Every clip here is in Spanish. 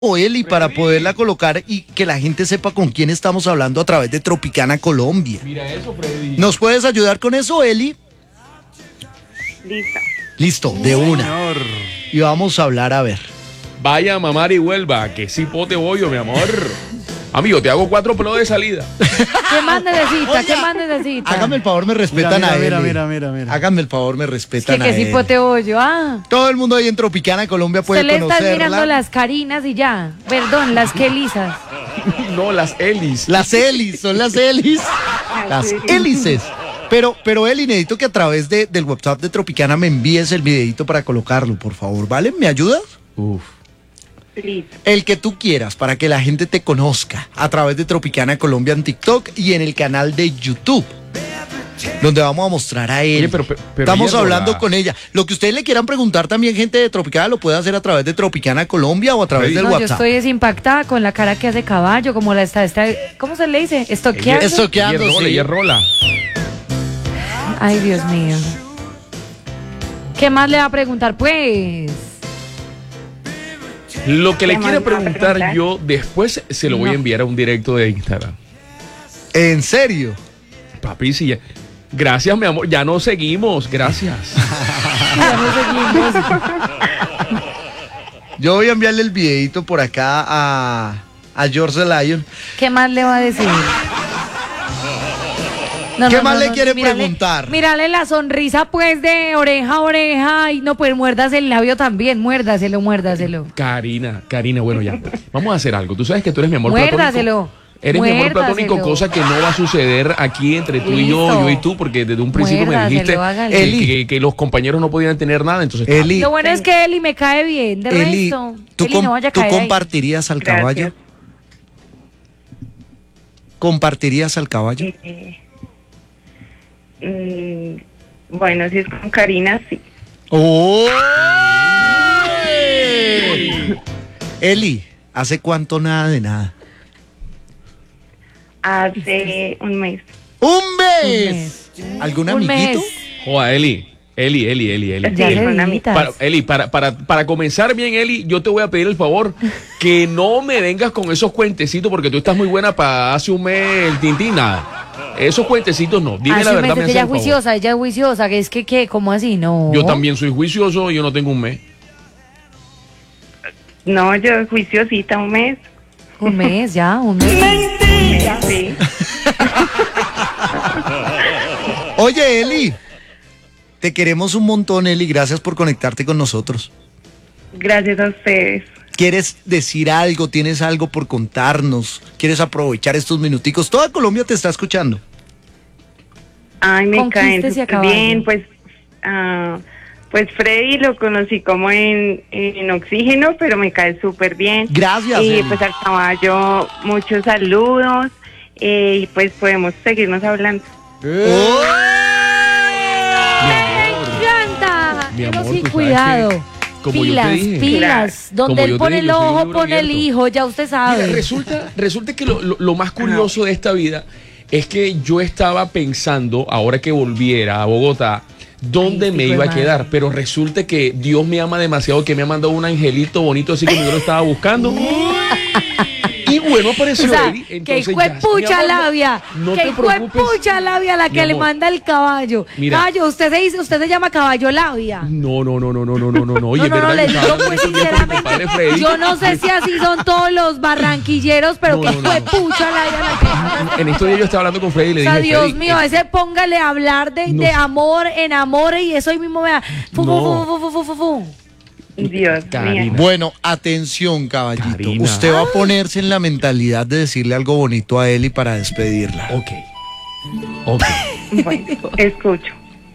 Eli, para poderla colocar y que la gente sepa con quién estamos hablando a través de Tropicana Colombia. Mira eso, Freddy. ¿Nos puedes ayudar con eso, Eli? Listo. Listo, de una. Señor. Y vamos a hablar, a ver. Vaya a mamar y vuelva, que sí pote bollo, mi amor. Amigo, te hago 4 pelos de salida. ¿Qué más necesita? Oiga, ¿Qué más necesita? Hágame el favor, me respetan a Eli. Mira. Hágame el favor, me respetan a Que sí Eli. poteo yo. Todo el mundo ahí en Tropicana Colombia puede Se le están conocerla. mirando las carinas y ya. Perdón, las que lisas. No, las Elis. Las Elis, son las Elis. Las hélices. Pero Eli, necesito que a través del WhatsApp de Tropicana me envíes el videito para colocarlo, por favor, ¿vale? ¿Me ayudas? Uf. Listo. El que tú quieras, para que la gente te conozca a través de Tropicana Colombia en TikTok y en el canal de YouTube, donde vamos a mostrar a él. Oye, pero Estamos ella no hablando la- con ella. Lo que ustedes le quieran preguntar también, gente de Tropicana, lo puede hacer a través de Tropicana Colombia o a través Sí. del No, yo WhatsApp. estoy desimpactada con la cara que hace caballo, como la está, ¿cómo se le dice? Estoqueando. Estoqueando, Ella sí. rola. Ay, Dios mío. ¿Qué más le va a preguntar, pues? Lo que le ¿Qué más quiero me va a preguntar preguntar? yo, después se lo voy a No. enviar a un directo de Instagram. ¿En serio? Papi, sí, ya. Gracias, mi amor. Ya nos seguimos. Gracias. Ya no seguimos. Yo voy a enviarle el videito por acá a George the Lion. ¿Qué más le va a decir? No, ¿Qué más le quiere preguntar? Mírale la sonrisa, pues, de oreja a oreja. Y no, pues, muérdase el labio también. Muérdaselo. Karina, bueno, ya. Vamos a hacer algo. Tú sabes que tú eres mi amor Muérdaselo. platónico. Eres mi amor platónico, Muérdaselo. cosa que no va a suceder aquí entre tú y yo, Listo. yo y tú, porque desde un principio me Muérdaselo, dijiste hágale. Eli. que los compañeros no podían tener nada, entonces... Eli, Lo bueno es que Eli me cae bien. De Eli, resto, ¿tú, Eli no vaya a tú caer ahí. compartirías al Gracias. caballo? ¿Compartirías al caballo? Bueno, si es con Karina, sí. ¡Oh! Eli, ¿hace cuánto nada de nada? Hace un mes. ¡Un mes! Un mes. ¿Algún Un amiguito? mes. Joda, Eli. Ya Sí, le con digitas. Eli, para comenzar bien, Eli, yo te voy a pedir el favor que no me vengas con esos cuentecitos porque tú estás muy buena para hace un mes el tintín, nada. Esos cuentecitos no. Dime Hace la un verdad, mes, me haces ella el es favor. juiciosa, ella es juiciosa. Que es que, ¿qué? ¿Cómo así? No. Yo también soy juicioso y yo no tengo un mes. No, yo juiciosita un mes. Un mes, ya, un mes. Sí. Oye, Eli, te queremos un montón, Eli. Gracias por conectarte con nosotros. Gracias a ustedes. ¿Quieres decir algo? ¿Tienes algo por contarnos? ¿Quieres aprovechar estos minuticos? Toda Colombia te está escuchando. Ay, me caen Conquístese a súper caballo. bien. Pues Freddy lo conocí como en Oxígeno, pero me cae súper bien. Gracias, Y Eli. pues al caballo, muchos saludos. Y pues podemos seguirnos hablando. ¡Oh! ¡Me encanta! Mi Pero amor, sin tú sabes cuidado. que, como yo Pilas, te dije, pilas. Como Donde yo él te pone dije, el yo soy un ojo, libro pone el abierto. hijo, ya usted sabe. Mira, resulta que lo más curioso de esta vida es que yo estaba pensando, ahora que volviera a Bogotá, dónde Ay, me hijo iba de a quedar, madre. pero resulta que Dios me ama demasiado que me ha mandado un angelito bonito así como yo lo estaba buscando. Y bueno, apareció O sea, Eli, que entonces fue ya, mi pucha amor, labia, no que te fue preocupes. pucha labia la Mi que le amor. manda el caballo. Mira. Caballo, usted se llama caballo labia. No. Oye, no, ¿verdad le que digo estaba pues hablando con mi sinceramente, compadre Freddy? yo no sé si así son todos los barranquilleros, pero No, que no, no, fue no. pucha labia la que... En estos días yo estaba hablando con Freddy y le O sea, dije, Dios Freddy, mío, a ese póngale a hablar de No. amor, enamore y eso ahí mismo vea. No. Dios Karina. mío. Bueno, atención, caballito. Karina. Usted va a ponerse en la mentalidad de decirle algo bonito a Eli para despedirla. ok. Bueno, escucho.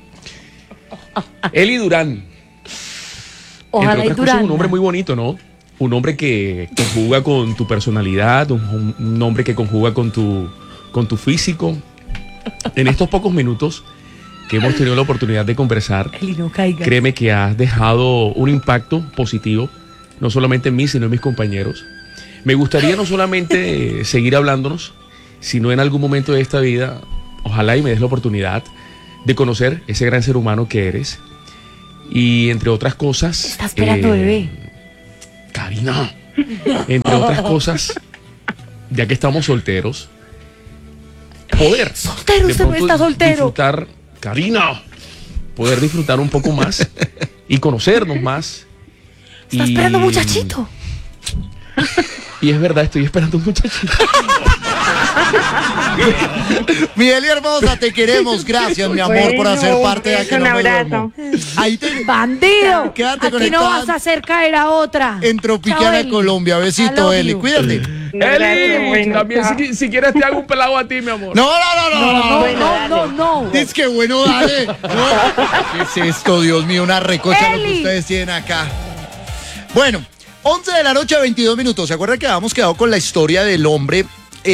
Eli Durán. Ojalá y Entre otras cosas, Durán. un hombre muy bonito, ¿no? Un hombre que conjuga con tu personalidad, un hombre que conjuga con tu físico. En estos pocos minutos que hemos tenido la oportunidad de conversar, Eli, no caiga. créeme que has dejado un impacto positivo, no solamente en mí, sino en mis compañeros. Me gustaría no solamente seguir hablándonos, sino en algún momento de esta vida, ojalá y me des la oportunidad de conocer ese gran ser humano que eres. Y entre otras cosas... Está esperando, bebé. Karina, Entre otras cosas, ya que estamos solteros, poder Soltero, de usted pronto está soltero. disfrutar, Karina, poder disfrutar un poco más y conocernos más. Está esperando un muchachito. Y es verdad, estoy esperando un muchachito. Miguel y hermosa, te queremos. Gracias, mi amor, por Bueno, hacer parte de Aquí un No Me abrazo. Duermo. Ahí te... ¡Bandido! Quédate Aquí no conectada vas a hacer caer a otra. en Chao, Tropicana, Eli. Colombia. I Besito, love Eli. you. Cuídate. Un abrazo, Eli, bueno, también chao. si quieres te hago un pelado a ti, mi amor. No, no, no, no, no. Bueno, dale. No. Dice que bueno, dale. No. ¿Qué es esto, Dios mío? Una recocha lo que Eli. ustedes tienen acá. Bueno, 11 de la noche, 22 minutos. ¿Se acuerdan que habíamos quedado con la historia del hombre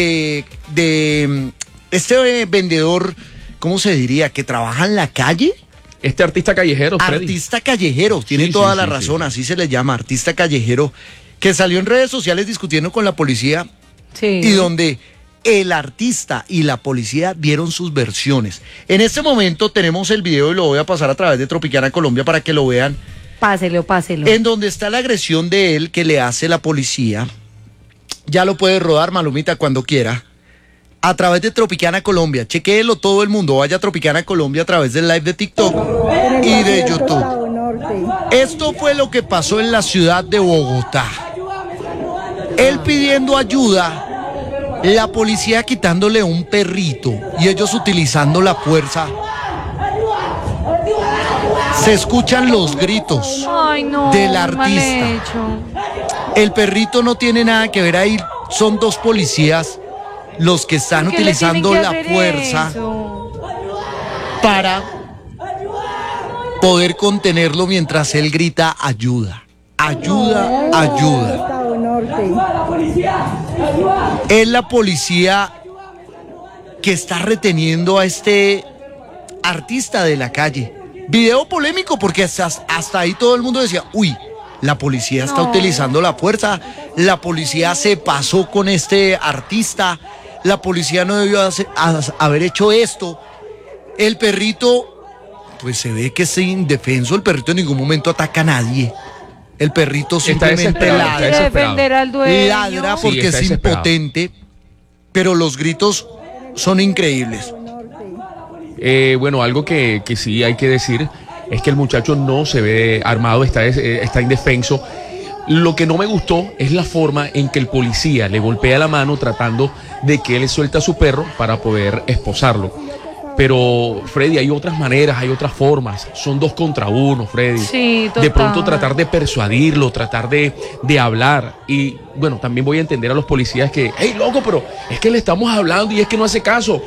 de este vendedor, ¿cómo se diría? ¿Que trabaja en la calle? Este artista callejero, Freddy. Artista callejero, tiene Sí, toda sí, la sí, razón, sí. así se le llama, artista callejero, que salió en redes sociales discutiendo con la policía Sí. y donde el artista y la policía dieron sus versiones. En este momento tenemos el video y lo voy a pasar a través de Tropicana Colombia para que lo vean, Páselo. en donde está la agresión de él que le hace la policía. Ya lo puede rodar, Malumita, cuando quiera. A través de Tropicana Colombia. Chequéelo todo el mundo. Vaya a Tropicana Colombia a través del live de TikTok y de YouTube. Esto fue lo que pasó en la ciudad de Bogotá. Él pidiendo ayuda, la policía quitándole un perrito y ellos utilizando la fuerza. Se escuchan los gritos Ay, no. del mal artista. hecho. El perrito no tiene nada que ver ahí. Son dos policías los que están ¿Por qué le tienen utilizando que la hacer fuerza eso? para poder contenerlo mientras él grita ayuda, ayuda, ayuda. Es la policía que está reteniendo a este artista de la calle. Video polémico porque hasta ahí todo el mundo decía, uy, la policía está No. utilizando la fuerza, la policía se pasó con este artista, la policía no debió haber hecho esto. El perrito, pues se ve que es indefenso, el perrito en ningún momento ataca a nadie. El perrito simplemente desesperado, está ladra, Quiere defender al dueño. ladra Sí, porque está es desesperado. impotente, pero los gritos son increíbles. Bueno, algo que sí hay que decir es que el muchacho no se ve armado, está indefenso. Lo que no me gustó es la forma en que el policía le golpea la mano tratando de que él suelta a su perro para poder esposarlo. Pero, Freddy, hay otras maneras, hay otras formas. Son 2 contra 1, Freddy. Sí, total. De pronto tratar de persuadirlo, tratar de hablar. Y, bueno, también voy a entender a los policías que, hey, loco, pero es que le estamos hablando y es que no hace caso.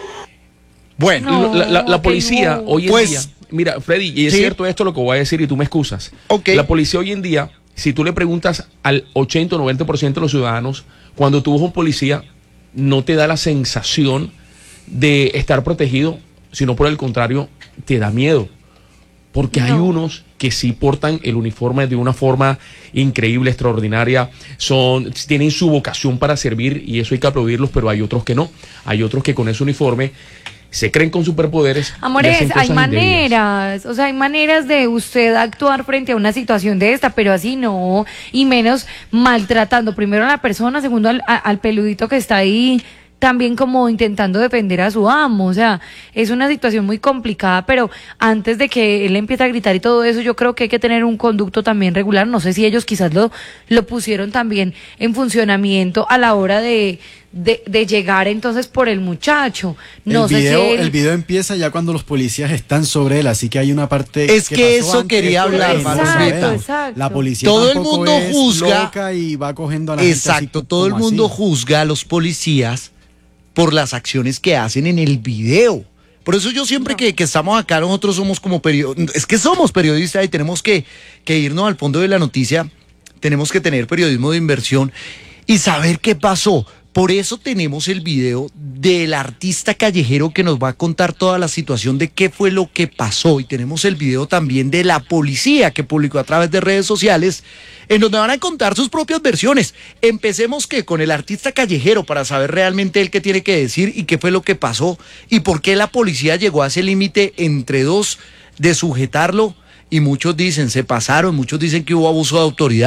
Bueno, No, La que policía no. hoy en Pues, día, mira, Freddy, y es sí. cierto esto lo que voy a decir y tú me excusas. Ok. La policía hoy en día, si tú le preguntas al 80 o 90% de los ciudadanos, cuando tú ves un policía, no te da la sensación de estar protegido, sino por el contrario, te da miedo. Porque hay No. unos que sí portan el uniforme de una forma increíble, extraordinaria, tienen su vocación para servir y eso hay que aplaudirlos, pero hay otros que no. Hay otros que con ese uniforme se creen con superpoderes. y Amores, hacen hay cosas indebidas. maneras, o sea, hay maneras de usted actuar frente a una situación de esta, pero así no, y menos maltratando primero a la persona, segundo al peludito que está ahí, también como intentando defender a su amo, o sea, es una situación muy complicada, pero antes de que él empiece a gritar y todo eso, yo creo que hay que tener un conducto también regular, no sé si ellos quizás lo pusieron también en funcionamiento a la hora de llegar entonces por el muchacho, no el sé video, si él... el video empieza ya cuando los policías están sobre él, así que hay una parte Es que pasó eso antes quería por hablar, ahí, no Exacto, se ve. exacto. La policía Todo el tampoco mundo es juzga. loca y va cogiendo a la gente así exacto, todo el como mundo así. juzga a los policías por las acciones que hacen en el video. Por eso yo siempre que estamos acá, nosotros somos como periodistas, es que somos periodistas y tenemos que irnos al fondo de la noticia, tenemos que tener periodismo de inversión y saber qué pasó. Por eso tenemos el video del artista callejero que nos va a contar toda la situación de qué fue lo que pasó. Y tenemos el video también de la policía que publicó a través de redes sociales, en donde van a contar sus propias versiones. Empecemos con el artista callejero para saber realmente él qué tiene que decir y qué fue lo que pasó y por qué la policía llegó a ese límite entre dos de sujetarlo. Y muchos dicen, se pasaron, muchos dicen que hubo abuso de autoridad.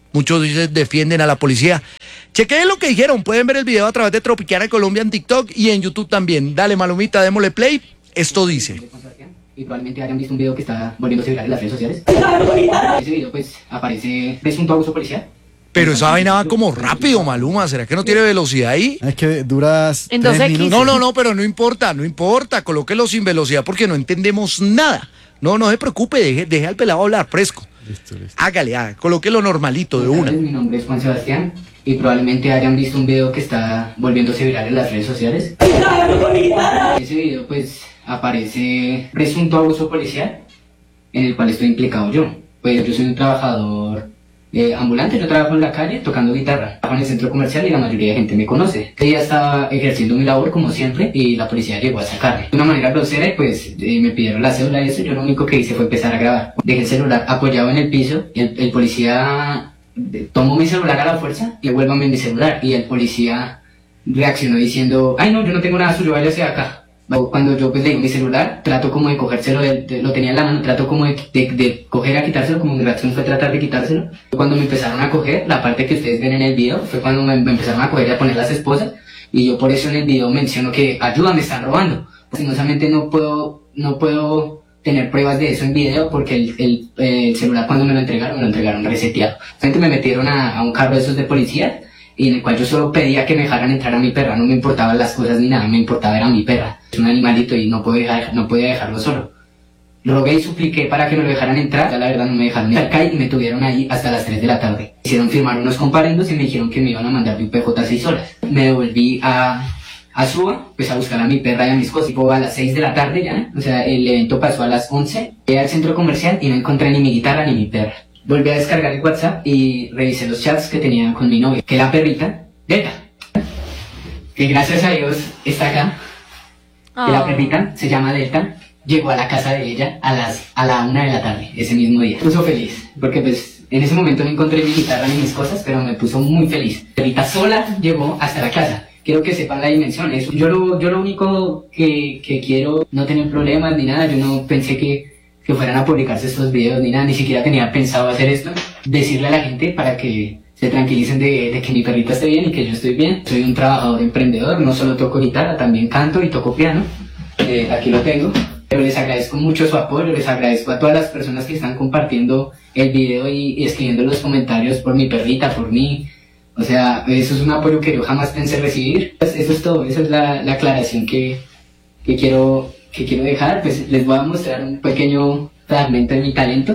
Muchos dicen defienden a la policía. Chequen lo que dijeron. Pueden ver el video a través de Tropicana Colombia en TikTok y en YouTube también. Dale, Malumita, démosle play. Esto dice. Y probablemente hayan visto un video que está volviéndose viral en las redes sociales. Ese video pues aparece presunto abuso policial. Pero esa vaina va como rápido, Maluma. ¿Será que no tiene velocidad ahí? Es que duras En 3 2X. minutos. No, pero no importa. Colóquelo sin velocidad porque no entendemos nada. No se preocupe, deje al pelado hablar fresco. Listo. Hágale, colóquelo normalito de una. Mi nombre es Juan Sebastián y probablemente hayan visto un video que está volviéndose viral en las redes sociales. Ese video pues aparece presunto abuso policial en el cual estoy implicado yo. Pues yo soy un trabajador ambulante, yo trabajo en la calle tocando guitarra, trabajo en el centro comercial y la mayoría de gente me conoce. Ella estaba ejerciendo mi labor como siempre y la policía llegó a sacarme. De una manera grosera y pues me pidieron la cédula y eso, yo lo único que hice fue empezar a grabar. Dejé el celular apoyado en el piso y el policía tomó mi celular a la fuerza y devuélvame mi celular y el policía reaccionó diciendo, ay no, yo no tengo nada suyo, váyase de acá. Cuando yo pues le digo mi celular, trato como de cogérselo, lo tenía en la mano, trato como de coger a quitárselo, como mi reacción fue tratar de quitárselo. Cuando me empezaron a coger, la parte que ustedes ven en el video, fue cuando me empezaron a coger y a poner las esposas, y yo por eso en el video menciono que, ayuda, me están robando. Lastimosamente no puedo tener pruebas de eso en video, porque el celular cuando me lo entregaron reseteado. Entonces me metieron a un carro de esos de policía, y en el cual yo solo pedía que me dejaran entrar a mi perra, no me importaban las cosas ni nada, me importaba era mi perra. Es un animalito y no podía dejarlo solo. Rogué y supliqué para que me lo dejaran entrar, ya la verdad no me dejaron entrar y me tuvieron ahí hasta las 3 de la tarde. Hicieron firmar unos comparendos y me dijeron que me iban a mandar de un PJ 6 horas. Me devolví a Suba, pues a buscar a mi perra y a mis cosas, tipo a las 6 de la tarde ya, o sea, el evento pasó a las 11, llegué al centro comercial y no encontré ni mi guitarra ni mi perra. Volví a descargar el WhatsApp y revisé los chats que tenía con mi novia, que la perrita, Delta, que gracias a Dios está acá, que la perrita se llama Delta, llegó a la casa de ella a la 1 de la tarde, ese mismo día. Me puso feliz, porque pues en ese momento no encontré mi guitarra ni mis cosas, pero me puso muy feliz. La perrita sola llegó hasta la casa. Quiero que sepan la dimensión. Yo lo único que quiero, no tener problemas ni nada, yo no pensé que fueran a publicarse estos videos ni nada, ni siquiera tenía pensado hacer esto, decirle a la gente para que se tranquilicen de que mi perrita esté bien y que yo estoy bien. Soy un trabajador emprendedor, no solo toco guitarra, también canto y toco piano, aquí lo tengo, pero les agradezco mucho su apoyo, les agradezco a todas las personas que están compartiendo el video y escribiendo los comentarios por mi perrita, por mí, o sea, eso es un apoyo que yo jamás pensé recibir. Pues eso es todo, esa es la aclaración que quiero dejar. Pues les voy a mostrar un pequeño fragmento de mi talento.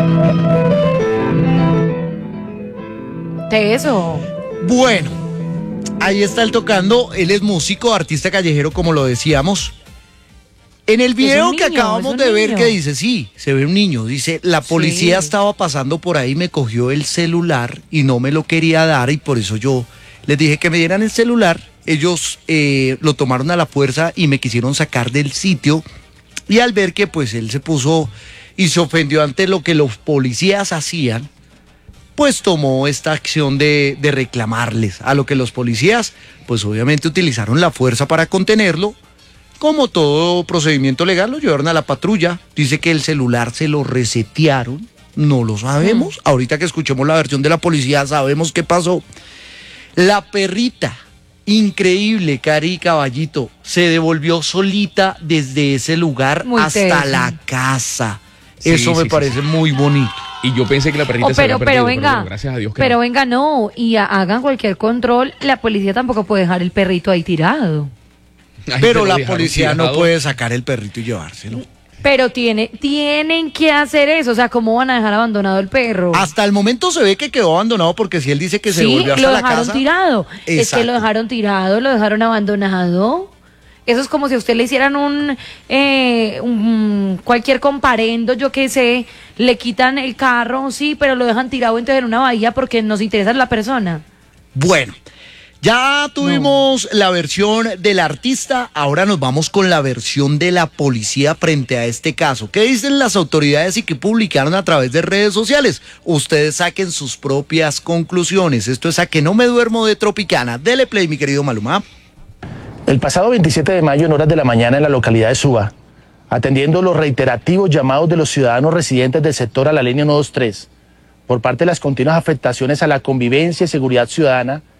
De eso. Bueno, ahí está él tocando. Él es músico, artista callejero, como lo decíamos. En el video que acabamos de ver, que dice, sí, se ve un niño, dice, la policía estaba pasando por ahí, me cogió el celular y no me lo quería dar y por eso yo les dije que me dieran el celular. Ellos lo tomaron a la fuerza y me quisieron sacar del sitio y al ver que pues él se puso y se ofendió ante lo que los policías hacían, pues tomó esta acción de reclamarles, a lo que los policías pues obviamente utilizaron la fuerza para contenerlo. Como todo procedimiento legal, lo llevaron a la patrulla. Dice que el celular se lo resetearon. No lo sabemos. Ahorita que escuchemos la versión de la policía, sabemos qué pasó. La perrita, increíble, Cari Caballito, se devolvió solita desde ese lugar Muy hasta teso. la casa. Sí, Eso me sí, parece muy bonito. Y yo pensé que la perrita Oh, se había perdido, venga, bueno, gracias a Dios que pero no. venga, no, y hagan cualquier control, la policía tampoco puede dejar el perrito ahí tirado. Ay, Pero la dejaron policía no tirado. puede sacar el perrito y llevárselo. Pero tienen que hacer eso, o sea, ¿cómo van a dejar abandonado el perro? Hasta el momento se ve que quedó abandonado porque si él dice que se Sí, volvió hasta lo la dejaron casa. tirado. Es que Exacto. lo dejaron tirado, lo dejaron abandonado. Eso es como si a usted le hicieran cualquier comparendo, yo qué sé, le quitan el carro, sí, pero lo dejan tirado entonces en una bahía porque nos interesa la persona. Bueno, ya tuvimos la versión del artista, ahora nos vamos con la versión de la policía frente a este caso. ¿Qué dicen las autoridades y qué publicaron a través de redes sociales? Ustedes saquen sus propias conclusiones. Esto es A Que No Me Duermo de Tropicana. Dele play, mi querido Maluma. El pasado 27 de mayo, en horas de la mañana, en la localidad de Suba, atendiendo los reiterativos llamados de los ciudadanos residentes del sector a la línea 123, por parte de las continuas afectaciones a la convivencia y seguridad ciudadana